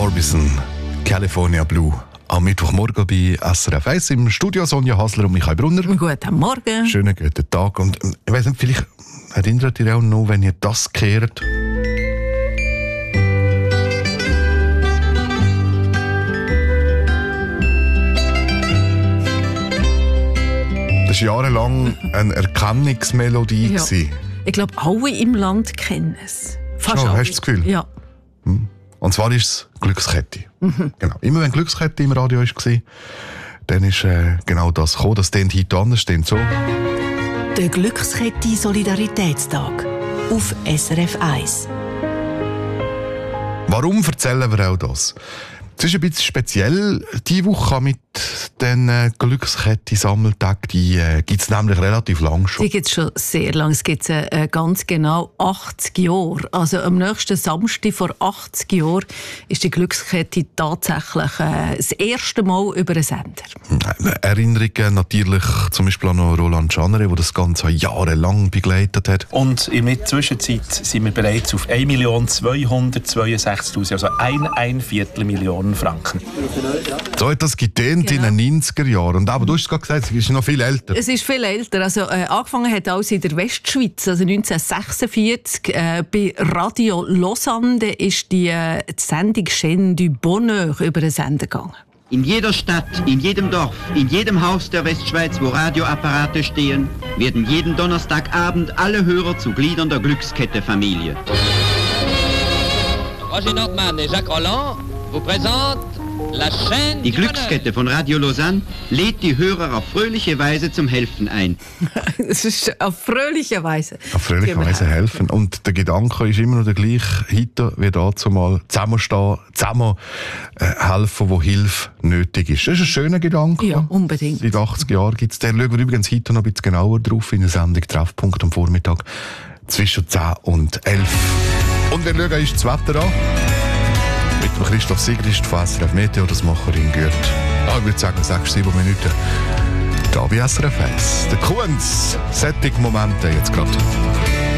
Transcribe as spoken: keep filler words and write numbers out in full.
Orbison, California Blue. Am Mittwochmorgen bei S R F eins im Studio Sonja Hasler und Michael Brunner. Guten Morgen. Schönen guten Tag. Und ich weiss nicht, vielleicht erinnert ihr auch noch, wenn ihr das kehrt. Das war jahrelang eine Erkennungsmelodie. Ja. Ich glaube, alle im Land kennen es. Fast Schon, alle. hast du das Gefühl? Ja. Und zwar ist es Glückskette. Mhm. Genau. Immer wenn Glückskette im Radio war, dann ist äh, genau das gekommen. Das klingt heute anders, klingt so. Der Glückskette Solidaritätstag auf S R F eins. Warum erzählen wir auch das? Es ist ein bisschen speziell diese Woche mit den äh, Glückskette-Sammeltagen. Die äh, gibt es nämlich relativ lang schon. Die gibt es schon sehr lange. Es gibt es äh, ganz genau achtzig Jahre. Also am nächsten Samstag vor achtzig Jahren ist die Glückskette tatsächlich äh, das erste Mal über einen Sender. Erinnerungen natürlich zum Beispiel an Roland Schanere, der das Ganze jahrelang begleitet hat. Und in der Zwischenzeit sind wir bereits auf eine Million zweihundertzweiundsechzigtausend, also ein, ein Viertel Million Franken. So hat das getönt genau. In den neunziger Jahren. Und aber du hast es gerade gesagt, es ist noch viel älter. Es ist viel älter. Also, äh, angefangen hat alles in der Westschweiz, also neunzehnhundertsechsundvierzig. Äh, bei Radio Lausanne ist die, äh, die Sendung «Chaîne du Bonheur» über den Sender gegangen. In jeder Stadt, in jedem Dorf, in jedem Haus der Westschweiz, wo Radioapparate stehen, werden jeden Donnerstagabend alle Hörer zu Gliedern der Glückskette-Familie. Roger Nordmann et Jacques Roland vous présentent la Chaîne Die Glückskette von Radio Lausanne lädt die Hörer auf fröhliche Weise zum Helfen ein. Es ist auf fröhliche Weise. Auf fröhliche Weise helfen. Und der Gedanke ist immer noch der gleiche, heute wie dazu mal zusammenstehen, zusammen äh, helfen, wo Hilfe nötig ist. Das ist ein schöner Gedanke. Ja, unbedingt. Seit achtzig Jahren gibt es den. Schauen wir übrigens heute noch ein bisschen genauer drauf in der Sendung «Treffpunkt» am Vormittag zwischen zehn und elf. Und wir schauen uns das Wetter an. Mit dem Christoph Sigrist von S R F Meteo, das Macherin gehört. Ah, ich würde sagen, sechs, sieben Minuten. Da bei S R F eins. Der Kunz, Setting Momente jetzt gerade.